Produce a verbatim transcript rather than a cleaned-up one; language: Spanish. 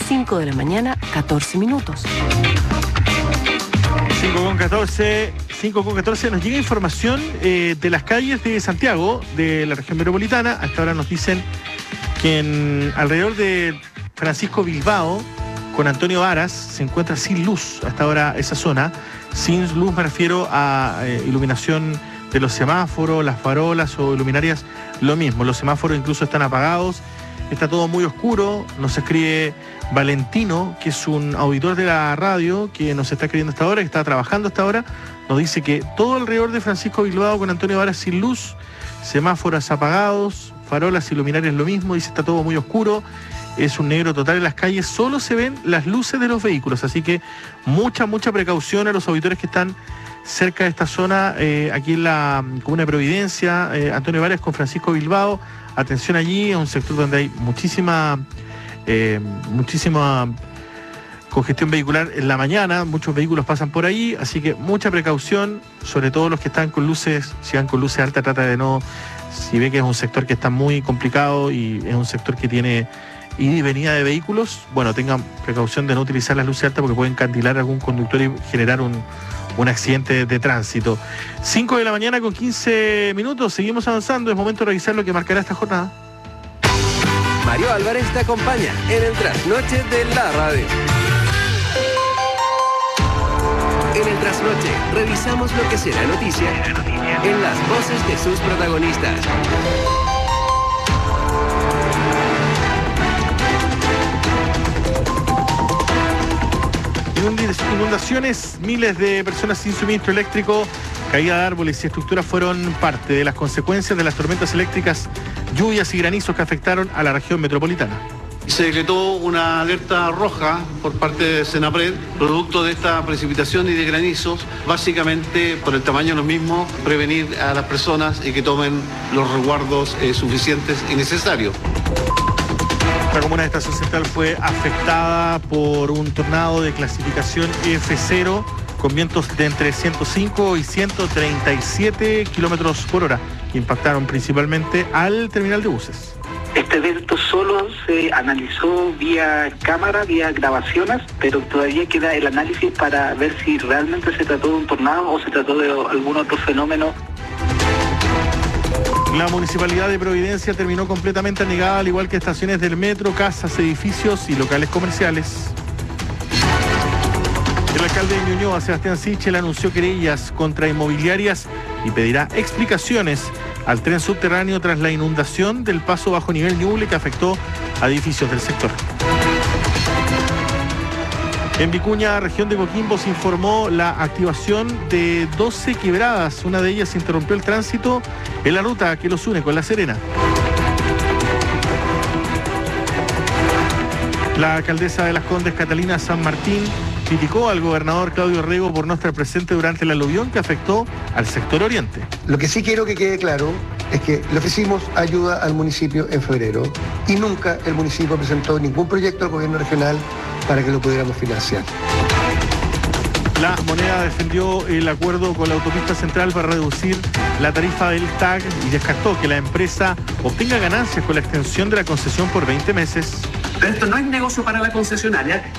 cinco de la mañana, catorce minutos. cinco con catorce, cinco con catorce, nos llega información eh, de las calles de Santiago, de la región metropolitana. A esta hora nos dicen que en alrededor de Francisco Bilbao, con Antonio Varas, se encuentra sin luz a esta hora esa zona. Sin luz me refiero a eh, iluminación de los semáforos, las farolas o luminarias, lo mismo. Los semáforos incluso están apagados, está todo muy oscuro. Nos escribe Valentino, que es un auditor de la radio, que nos está escribiendo hasta ahora, que está trabajando hasta ahora. Nos dice que todo alrededor de Francisco Bilbao con Antonio Varas sin luz, semáforos apagados, farolas y luminarias lo mismo. Dice está todo muy oscuro, es un negro total en las calles, solo se ven las luces de los vehículos, así que mucha, mucha precaución a los auditores que están cerca de esta zona, eh, aquí en la comuna de Providencia, eh, Antonio Varas con Francisco Bilbao. Atención allí, es un sector donde hay muchísima, eh, muchísima congestión vehicular en la mañana, muchos vehículos pasan por ahí, así que mucha precaución, sobre todo los que están con luces, si van con luces altas, trata de no, si ve que es un sector que está muy complicado y es un sector que tiene ida y venida de vehículos, bueno, tengan precaución de no utilizar las luces altas porque pueden cantilar a algún conductor y generar un, un accidente de tránsito. cinco de la mañana con quince minutos, seguimos avanzando, es momento de revisar lo que marcará esta jornada. Mario Álvarez te acompaña en el trasnoche de la radio. En el trasnoche revisamos lo que será noticia en las voces de sus protagonistas. Inundaciones, miles de personas sin suministro eléctrico, caída de árboles y estructuras fueron parte de las consecuencias de las tormentas eléctricas, lluvias y granizos que afectaron a la región metropolitana. Se decretó una alerta roja por parte de Senapred, producto de esta precipitación y de granizos, básicamente por el tamaño de los mismos, prevenir a las personas y que tomen los resguardos eh, suficientes y necesarios. La comuna de Estación Central fue afectada por un tornado de clasificación F cero con vientos de entre ciento cinco y ciento treinta y siete kilómetros por hora, que impactaron principalmente al terminal de buses. Este evento solo se analizó vía cámara, vía grabaciones, pero todavía queda el análisis para ver si realmente se trató de un tornado o se trató de algún otro fenómeno. La Municipalidad de Providencia terminó completamente anegada, al igual que estaciones del metro, casas, edificios y locales comerciales. El alcalde de Ñuñoa, Sebastián Sichel, anunció querellas contra inmobiliarias y pedirá explicaciones al tren subterráneo tras la inundación del paso bajo nivel Ñuble que afectó a edificios del sector. En Vicuña, región de Coquimbo, se informó la activación de doce quebradas. Una de ellas interrumpió el tránsito en la ruta que los une con La Serena. La alcaldesa de Las Condes, Catalina San Martín, criticó al gobernador Claudio Rego por no estar presente durante el aluvión que afectó al sector oriente. Lo que sí quiero que quede claro es que le ofrecimos ayuda al municipio en febrero y nunca el municipio presentó ningún proyecto al gobierno regional para que lo pudiéramos financiar. La Moneda defendió el acuerdo con la autopista central para reducir la tarifa del T A G y descartó que la empresa obtenga ganancias con la extensión de la concesión por veinte meses. Esto no es negocio para la concesionaria.